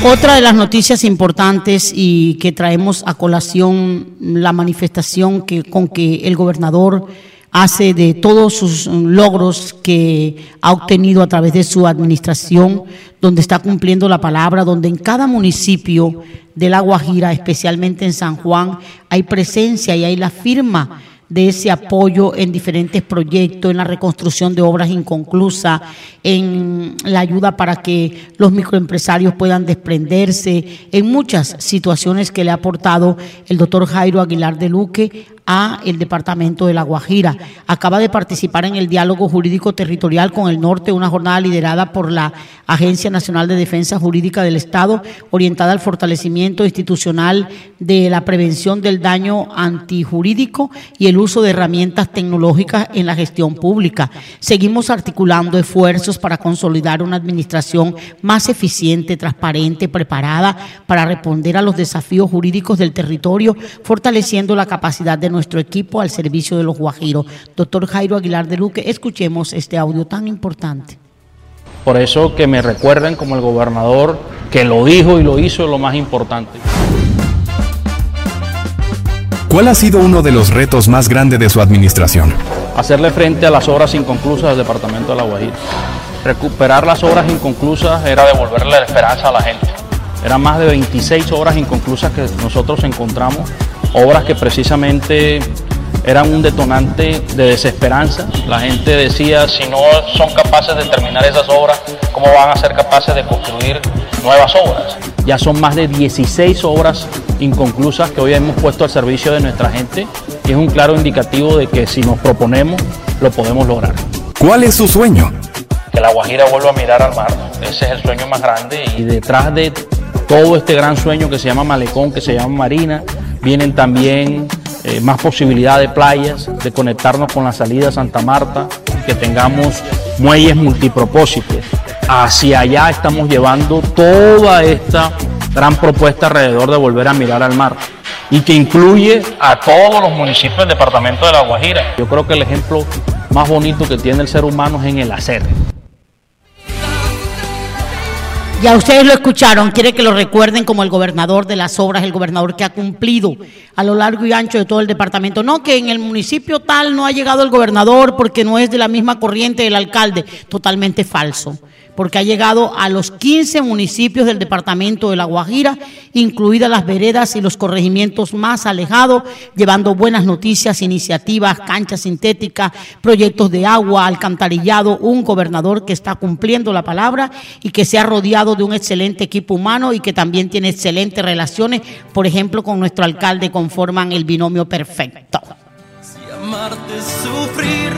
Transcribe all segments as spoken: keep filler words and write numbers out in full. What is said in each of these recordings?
Otra de las noticias importantes y que traemos a colación, la manifestación que, con que el gobernador hace de todos sus logros que ha obtenido a través de su administración, donde está cumpliendo la palabra, donde en cada municipio de La Guajira, especialmente en San Juan, hay presencia y hay la firma de ese apoyo en diferentes proyectos, en la reconstrucción de obras inconclusas, en la ayuda para que los microempresarios puedan desprenderse, en muchas situaciones que le ha aportado el doctor Jairo Aguilar de Luque a el departamento de La Guajira. Acaba de participar en el diálogo jurídico territorial con el norte, una jornada liderada por la Agencia Nacional de Defensa Jurídica del Estado, orientada al fortalecimiento institucional de la prevención del daño antijurídico y el uso de herramientas tecnológicas en la gestión pública. Seguimos articulando esfuerzos para consolidar una administración más eficiente, transparente, preparada para responder a los desafíos jurídicos del territorio, fortaleciendo la capacidad de nuestro equipo al servicio de los guajiros. Doctor Jairo Aguilar de Luque, escuchemos este audio tan importante. Por eso que me recuerden como el gobernador que lo dijo y lo hizo, es lo más importante. ¿Cuál ha sido uno de los retos más grandes de su administración? Hacerle frente a las obras inconclusas del departamento de La Guajira. Recuperar las obras inconclusas era devolverle la esperanza a la gente. Eran más de veintiséis obras inconclusas que nosotros encontramos, obras que precisamente eran un detonante de desesperanza. La gente decía, si no son capaces de terminar esas obras, ¿cómo van a ser capaces de construir nuevas obras? Ya son más de dieciséis obras inconclusas que hoy hemos puesto al servicio de nuestra gente y es un claro indicativo de que si nos proponemos, lo podemos lograr. ¿Cuál es su sueño? Que La Guajira vuelva a mirar al mar. Ese es el sueño más grande y detrás de todo este gran sueño que se llama Malecón, que se llama Marina, vienen también eh, más posibilidades de playas, de conectarnos con la salida a Santa Marta, que tengamos muelles multipropósitos. Hacia allá estamos llevando toda esta gran propuesta alrededor de volver a mirar al mar y que incluye a todos los municipios del departamento de La Guajira. Yo creo que el ejemplo más bonito que tiene el ser humano es en el hacer. Ya ustedes lo escucharon, quiere que lo recuerden como el gobernador de las obras, el gobernador que ha cumplido a lo largo y ancho de todo el departamento. No, que en el municipio tal no ha llegado el gobernador porque no es de la misma corriente del alcalde. Totalmente falso, porque ha llegado a los quince municipios del departamento de La Guajira, incluidas las veredas y los corregimientos más alejados, llevando buenas noticias, iniciativas, canchas sintéticas, proyectos de agua, alcantarillado, un gobernador que está cumpliendo la palabra y que se ha rodeado de un excelente equipo humano y que también tiene excelentes relaciones, por ejemplo, con nuestro alcalde, conforman el binomio perfecto. Si amarte es sufrir,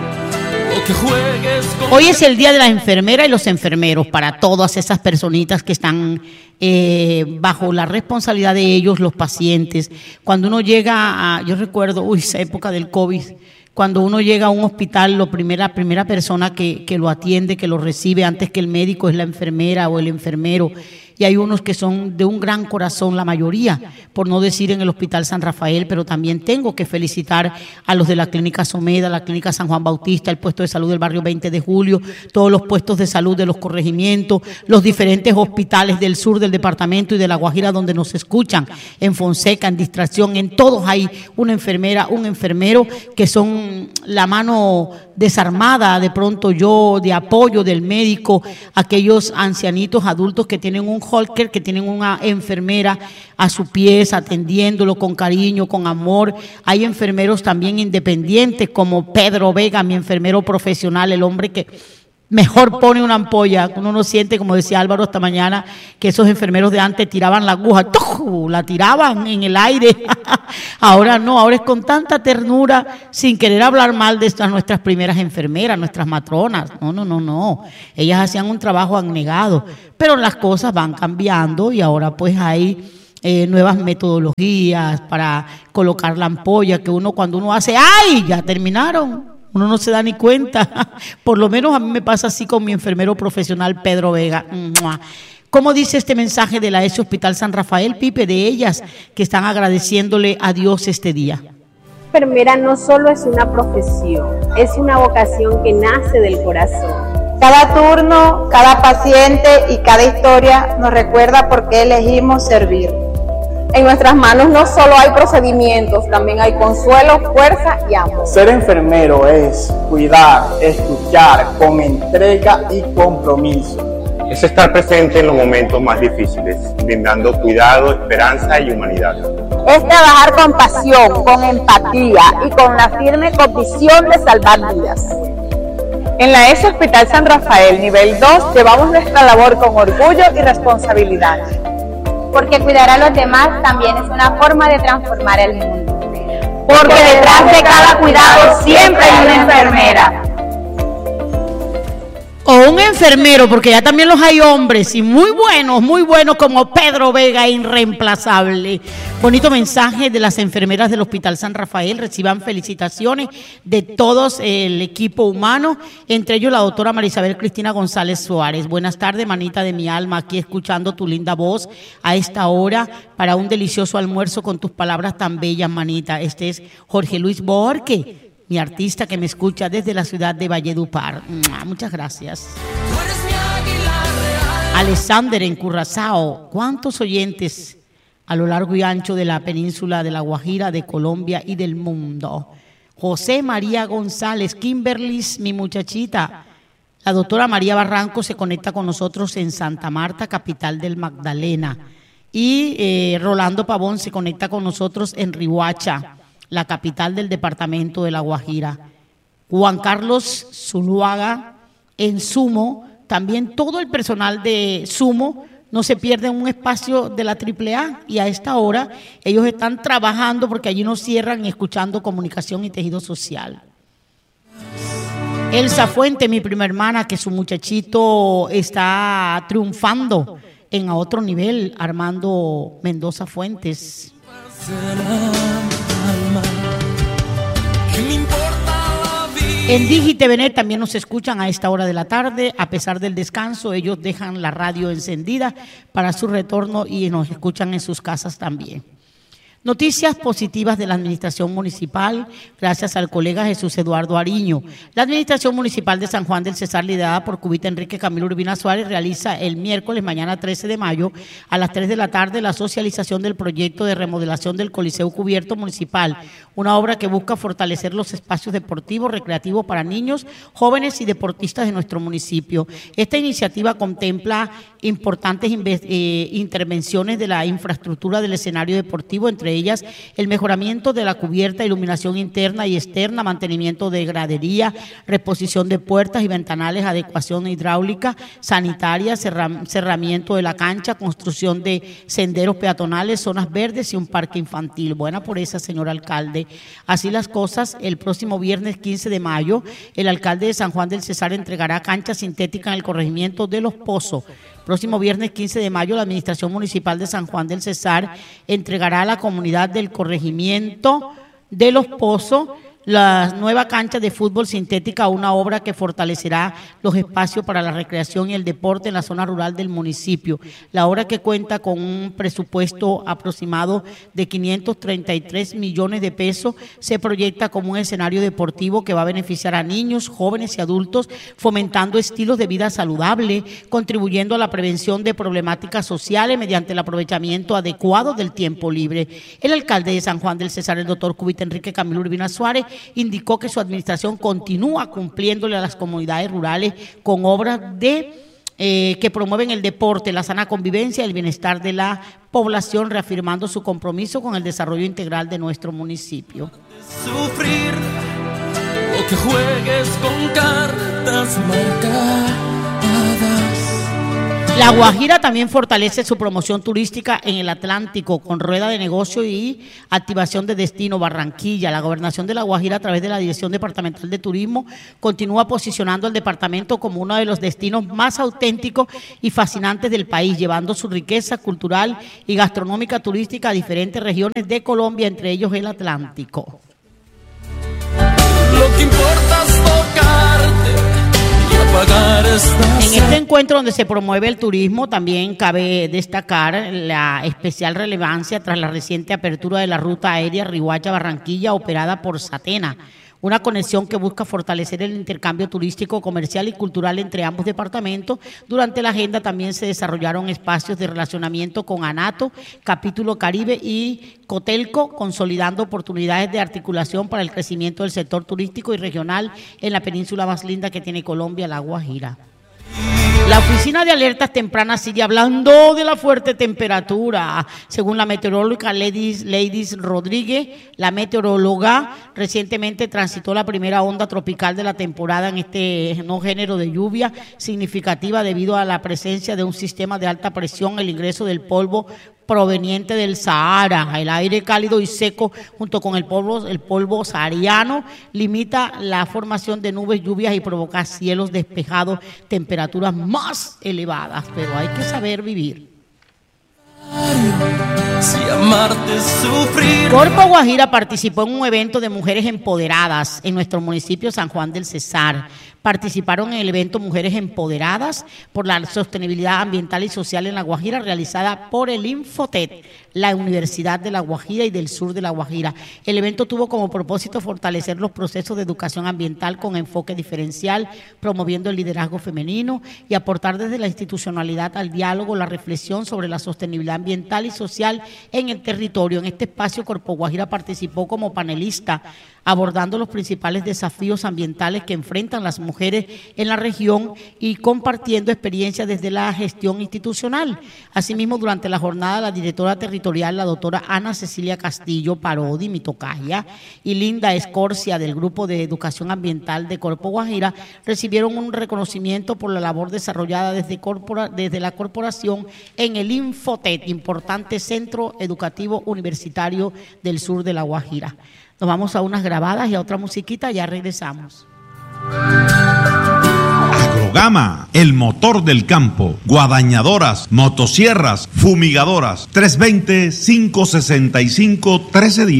o que juegues con... Hoy es el día de las enfermeras y los enfermeros, para todas esas personitas que están eh, bajo la responsabilidad de ellos, los pacientes. Cuando uno llega a, yo recuerdo, uy, esa época del COVID, cuando uno llega a un hospital, lo primera, la primera persona que, que lo atiende, que lo recibe antes que el médico es la enfermera o el enfermero. Y hay unos que son de un gran corazón, la mayoría, por no decir en el Hospital San Rafael, pero también tengo que felicitar a los de la Clínica Someda, la Clínica San Juan Bautista, el puesto de salud del barrio veinte de julio, todos los puestos de salud de los corregimientos, los diferentes hospitales del sur del departamento y de La Guajira donde nos escuchan, en Fonseca, en Distracción, en todos hay una enfermera, un enfermero que son la mano desarmada, de pronto yo, de apoyo del médico, aquellos ancianitos adultos que tienen un Holker, que tienen una enfermera a su pies, atendiéndolo con cariño, con amor. Hay enfermeros también independientes como Pedro Vega, mi enfermero profesional, el hombre que mejor pone una ampolla. Uno no siente, como decía Álvaro esta mañana, que esos enfermeros de antes tiraban la aguja, ¡tuj! La tiraban en el aire. Ahora no, ahora es con tanta ternura, sin querer hablar mal de estas nuestras primeras enfermeras, nuestras matronas. No, no, no, no. Ellas hacían un trabajo abnegado, pero las cosas van cambiando y ahora pues hay eh, nuevas metodologías para colocar la ampolla, que uno cuando uno hace, ¡ay! Ya terminaron. Uno no se da ni cuenta. Por lo menos a mí me pasa así con mi enfermero profesional Pedro Vega. ¿Cómo dice este mensaje de la E S E Hospital San Rafael, Pipe, de ellas que están agradeciéndole a Dios este día? Enfermera no solo es una profesión, es una vocación que nace del corazón. Cada turno, cada paciente y cada historia nos recuerda por qué elegimos servir. En nuestras manos no solo hay procedimientos, también hay consuelo, fuerza y amor. Ser enfermero es cuidar, escuchar con entrega y compromiso. Es estar presente en los momentos más difíciles, brindando cuidado, esperanza y humanidad. Es trabajar con pasión, con empatía y con la firme convicción de salvar vidas. En la E S Hospital San Rafael, nivel dos, llevamos nuestra labor con orgullo y responsabilidad. Porque cuidar a los demás también es una forma de transformar el mundo. Porque detrás de cada cuidado siempre hay una enfermera. O un enfermero, porque ya también los hay hombres, y muy buenos, muy buenos, como Pedro Vega, irreemplazable. Bonito mensaje de las enfermeras del Hospital San Rafael. Reciban felicitaciones de todos el equipo humano, entre ellos la doctora Marisabel Cristina González Suárez. Buenas tardes, manita de mi alma, aquí escuchando tu linda voz a esta hora para un delicioso almuerzo con tus palabras tan bellas, manita. Este es Jorge Luis Borque, mi artista que me escucha desde la ciudad de Valledupar. Muchas gracias. Alexander en Curazao. ¿Cuántos oyentes a lo largo y ancho de la península de La Guajira, de Colombia y del mundo? José María González, Kimberly, mi muchachita. La doctora María Barranco se conecta con nosotros en Santa Marta, capital del Magdalena. Y eh, Rolando Pavón se conecta con nosotros en Riohacha, la capital del departamento de La Guajira. Juan Carlos Zuluaga en Sumo, también todo el personal de Sumo no se pierde un espacio de la triple A, y a esta hora ellos están trabajando porque allí no cierran, escuchando comunicación y tejido social. Elsa Fuente, mi prima hermana, que su muchachito está triunfando en a otro nivel, Armando Mendoza Fuentes. En DigiTVNet también nos escuchan a esta hora de la tarde. A pesar del descanso, ellos dejan la radio encendida para su retorno y nos escuchan en sus casas también. Noticias positivas de la Administración Municipal, gracias al colega Jesús Eduardo Ariño. La Administración Municipal de San Juan del Cesar, liderada por Cubita Enrique Camilo Urbina Suárez, realiza el miércoles, mañana trece de mayo, a las tres de la tarde, la socialización del proyecto de remodelación del Coliseo Cubierto Municipal, una obra que busca fortalecer los espacios deportivos, recreativos para niños, jóvenes y deportistas de nuestro municipio. Esta iniciativa contempla importantes eh, intervenciones de la infraestructura del escenario deportivo, entre ellas el mejoramiento de la cubierta, iluminación interna y externa, mantenimiento de gradería, reposición de puertas y ventanales, adecuación hidráulica, sanitaria, cerra, cerramiento de la cancha, construcción de senderos peatonales, zonas verdes y un parque infantil. Buena por esa, señor alcalde. Así las cosas, el próximo viernes quince de mayo, el alcalde de San Juan del Cesar entregará cancha sintética en el corregimiento de Los Pozos. Próximo viernes quince de mayo, la Administración Municipal de San Juan del Cesar entregará a la comunidad del corregimiento de Los Pozos la nueva cancha de fútbol sintética, una obra que fortalecerá los espacios para la recreación y el deporte en la zona rural del municipio. La obra, que cuenta con un presupuesto aproximado de quinientos treinta y tres millones de pesos, se proyecta como un escenario deportivo que va a beneficiar a niños, jóvenes y adultos, fomentando estilos de vida saludable, contribuyendo a la prevención de problemáticas sociales mediante el aprovechamiento adecuado del tiempo libre. El alcalde de San Juan del Cesar, el doctor Cubita Enrique Camilo Urbina Suárez, indicó que su administración continúa cumpliéndole a las comunidades rurales con obras de eh, que promueven el deporte, la sana convivencia y el bienestar de la población, reafirmando su compromiso con el desarrollo integral de nuestro municipio. Sufrir o que juegues con cartas marcadas. La Guajira también fortalece su promoción turística en el Atlántico con rueda de negocio y activación de destino Barranquilla. La Gobernación de La Guajira, a través de la Dirección Departamental de Turismo, continúa posicionando al departamento como uno de los destinos más auténticos y fascinantes del país, llevando su riqueza cultural y gastronómica turística a diferentes regiones de Colombia, entre ellos el Atlántico. Lo que importa es tocarte. En este encuentro, donde se promueve el turismo, también cabe destacar la especial relevancia tras la reciente apertura de la ruta aérea Riohacha-Barranquilla, operada por Satena, una conexión que busca fortalecer el intercambio turístico, comercial y cultural entre ambos departamentos. Durante la agenda también se desarrollaron espacios de relacionamiento con ANATO, Capítulo Caribe y Cotelco, consolidando oportunidades de articulación para el crecimiento del sector turístico y regional en la península más linda que tiene Colombia, La Guajira. La Oficina de Alertas Tempranas sigue hablando de la fuerte temperatura. Según la meteoróloga Ladies, Ladies Rodríguez, la meteoróloga recientemente transitó la primera onda tropical de la temporada en este no género de lluvia significativa debido a la presencia de un sistema de alta presión, el ingreso del polvo proveniente del Sahara. El aire cálido y seco junto con el polvo, el polvo sahariano limita la formación de nubes, lluvias y provoca cielos despejados, temperaturas más elevadas, pero hay que saber vivir. Si amarte es sufrir. Corpo Guajira participó en un evento de mujeres empoderadas en nuestro municipio San Juan del Cesar. Participaron en el evento Mujeres Empoderadas por la Sostenibilidad Ambiental y Social en La Guajira, realizada por el Infotet, la Universidad de La Guajira y del Sur de La Guajira. El evento tuvo como propósito fortalecer los procesos de educación ambiental con enfoque diferencial, promoviendo el liderazgo femenino y aportar desde la institucionalidad al diálogo, la reflexión sobre la sostenibilidad ambiental y social en el territorio. En este espacio, Corpo Guajira participó como panelista, abordando los principales desafíos ambientales que enfrentan las mujeres en la región y compartiendo experiencias desde la gestión institucional. Asimismo, durante la jornada, la directora territorial, la doctora Ana Cecilia Castillo Parodi, mi tocaya, y Linda Escorcia, del Grupo de Educación Ambiental de Corpo Guajira, recibieron un reconocimiento por la labor desarrollada desde, corpora, desde la corporación en el Infotet, importante centro educativo universitario del sur de La Guajira. Nos vamos a unas grabadas y a otra musiquita, ya regresamos. Agrogama, el motor del campo. Guadañadoras, motosierras, fumigadoras. tres dos cero, cinco seis cinco, uno tres uno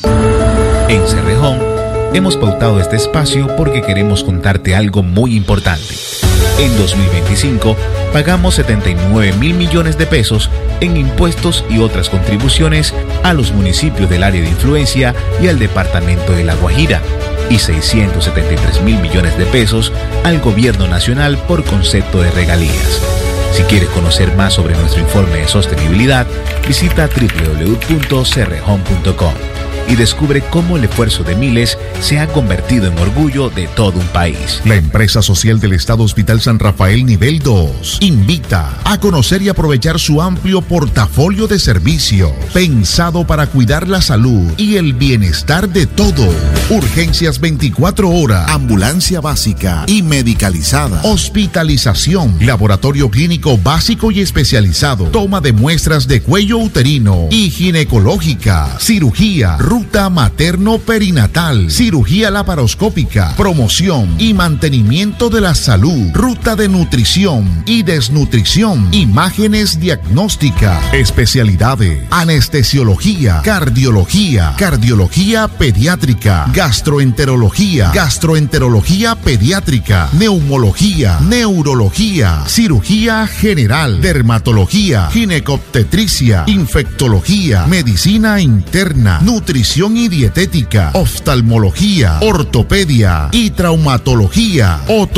cero. En Cerrejón hemos pautado este espacio porque queremos contarte algo muy importante. En dos mil veinticinco pagamos setenta y nueve mil millones de pesos en impuestos y otras contribuciones a los municipios del área de influencia y al departamento de La Guajira, y seiscientos setenta y tres mil millones de pesos al gobierno nacional por concepto de regalías. Si quieres conocer más sobre nuestro informe de sostenibilidad, visita doble u doble u doble u punto cerrejón punto com y descubre cómo el esfuerzo de miles se ha convertido en orgullo de todo un país. La empresa social del Estado Hospital San Rafael Nivel dos invita a conocer y aprovechar su amplio portafolio de servicios pensado para cuidar la salud y el bienestar de todos. Urgencias veinticuatro horas, ambulancia básica y medicalizada, hospitalización, laboratorio clínico básico y especializado, toma de muestras de cuello uterino y ginecológica, cirugía, ruta materno-perinatal, cirugía laparoscópica, promoción y mantenimiento de la salud, ruta de nutrición y desnutrición, imágenes diagnósticas, especialidades, anestesiología, cardiología, cardiología pediátrica, gastroenterología, gastroenterología pediátrica, neumología, neurología, cirugía general, dermatología, ginecobstetricia, infectología, medicina interna, nutrición y dietética, oftalmología, ortopedia y traumatología,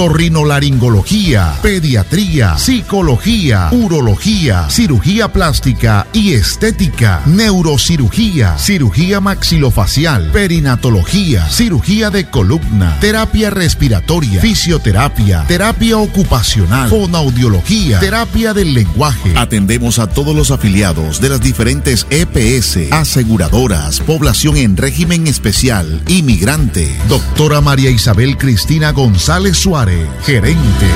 otorrinolaringología, pediatría, psicología, urología, cirugía plástica y estética, neurocirugía, cirugía maxilofacial, perinatología, cirugía de columna, terapia respiratoria, fisioterapia, terapia ocupacional, fonoaudiología, terapia del lenguaje. Atendemos a todos los afiliados de las diferentes E P S, aseguradoras, población en régimen especial, inmigrante. Doctora María Isabel Cristina González Suárez, gerente.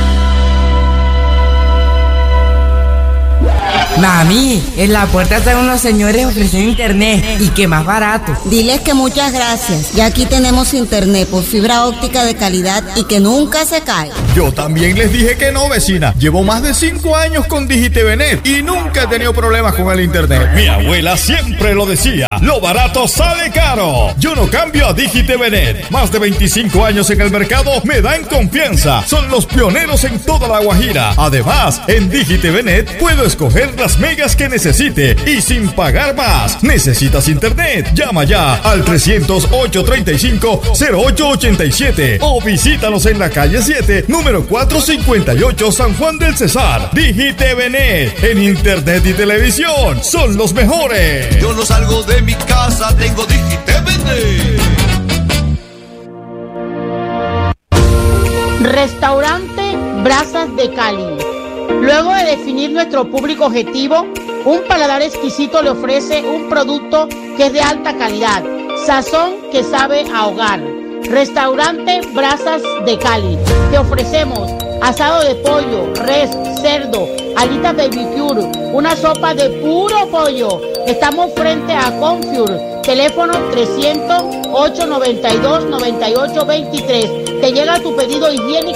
Mami, en la puerta están unos señores ofreciendo internet y que más barato. Diles que muchas gracias. Ya aquí tenemos internet por fibra óptica de calidad y que nunca se cae. Yo también les dije que no, vecina. Llevo más de cinco años con DigiTVNet y nunca he tenido problemas con el internet. Mi abuela siempre lo decía, lo barato sale caro. Yo no cambio a DigiTVNet. Más de veinticinco años en el mercado me dan confianza. Son los pioneros en toda La Guajira. Además, en DigiTVNet puedo escoger la las megas que necesite y sin pagar más. ¿Necesitas internet? Llama ya al trescientos ocho, treinta y cinco, cero ocho ochenta y siete o visítanos en la calle siete, número cuatrocientos cincuenta y ocho, San Juan del Cesar. DigiTVNet, en internet y televisión, son los mejores. Yo no salgo de mi casa, tengo DigiTVNet. Restaurante Brasas de Cali. Luego de definir nuestro público objetivo, un paladar exquisito le ofrece un producto que es de alta calidad, sazón que sabe a hogar. Restaurante Brasas de Cali. Te ofrecemos asado de pollo, res, cerdo, alitas baby cure, una sopa de puro pollo. Estamos frente a Confure. Teléfono trescientos, ocho noventa y dos, noventa y ocho veintitrés. Te llega tu pedido higiénico